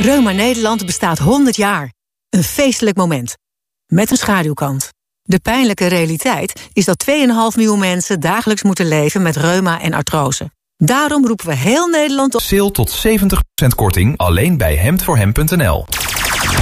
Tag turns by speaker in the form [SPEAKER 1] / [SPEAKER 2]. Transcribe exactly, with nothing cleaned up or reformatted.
[SPEAKER 1] Reuma Nederland bestaat honderd jaar. Een feestelijk moment. Met een schaduwkant. De pijnlijke realiteit is dat twee komma vijf miljoen mensen dagelijks moeten leven met reuma en artrose. Daarom roepen we heel Nederland op.
[SPEAKER 2] Sale tot zeventig procent korting alleen bij hemd voor hem punt n l.